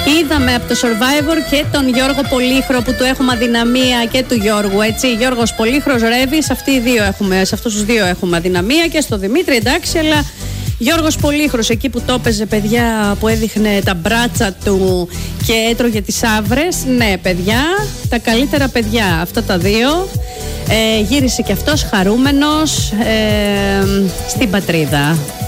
Είδαμε από το Survivor και τον Γιώργο Πολύχρο που του έχουμε αδυναμία και του Γιώργου, έτσι. Γιώργος Πολύχρος, Ρέβης, σε αυτούς τους δύο έχουμε αδυναμία και στο Δημήτρη, εντάξει, αλλά Γιώργος Πολύχρος εκεί που το έπαιζε, παιδιά, που έδειχνε τα μπράτσα του και έτρωγε τις άβρες. Ναι, παιδιά, τα καλύτερα παιδιά αυτά τα δύο. Γύρισε και αυτός χαρούμενος στην πατρίδα.